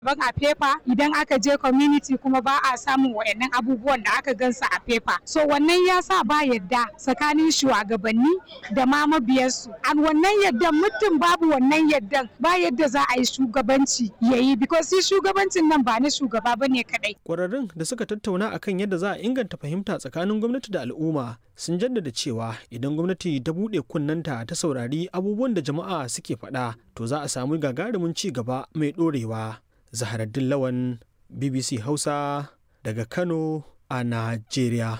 ban a fefa idan aka je community kuma ba a samun wayannan abubuwan da aka gansa a fefa. So wannan ya sa ba yadda tsakanin shugabanni da ma mabiyarsu. An wannan yaddan mutum babu wannan yaddan ba yadda za a yi shugabanci yayi because shugabancin nan ba na shugaba bane kadai. Kwararrun da suka tattauna akan yadda za a inganta fahimta tsakanin gwamnati da al'umma sun jaddada cewa idan gwamnati ta buɗe kunnanta ta saurari abubuwan da jama'a suke faɗa to za a samu gagarumin ci gaba mai ɗorewa. Zaharaddin Lawan, BBC Hausa daga Kano a Najeriya.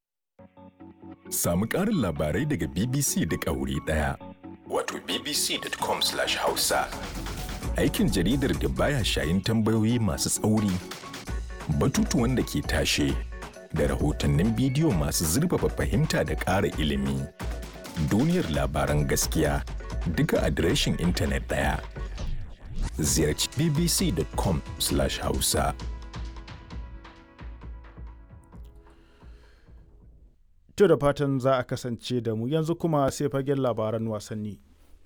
Samu ƙarin labarai daga BBC duk a wuri ɗaya. Wato bbc.com/hausa. Aikin jaridar da baya shayin tambayoyi masu tsauri, batutuwan da ke tashe, da rahotannin bidiyo masu zurfafa fahimta da ƙara ilimi. Duniyar labaran gaskiya duka adireshin intanet ɗaya. Ziyarci bbc.com/hausa. To da fatan za a kasance da mu yanzu kuma sai fagen labaran wasanni.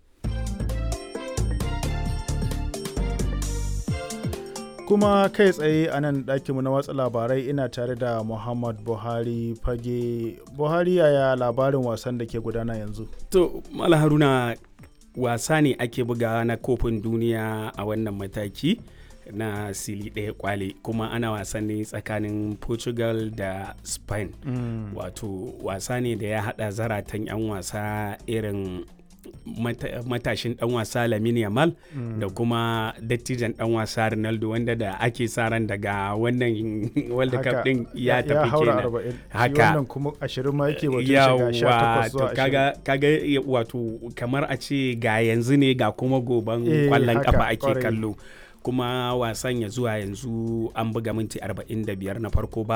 Kuma kai tsaye a nan ɗakinmu na watsa labarai ina tare da Muhammad Buhari fage. Buhari, yaya labarin wasan da ke gudana yanzu? To, Mala Haruna, wasa ne ake bugawa na kofin duniya a wannan mataki na sili ɗaya kwale, kuma ana wasa ne tsakanin Portugal da Spain. Wato wasa ne da ya haɗa zaratan 'yan wasa irin matashin dan wasa Lamine Yamal da kuma dattijan dan wasa Ronaldo, wanda da ake sa ran daga wannan World Cup din ya tafi kenan. Haka wannan kuma 20 ma yake wato shiga 18 zuwa 20. Kaga wato kamar a ce ga yanzu ne ga kuma goban kwallon kafa ake kallo. Kuma wasan ya zuwa yanzu an buga minti 45 na farko ba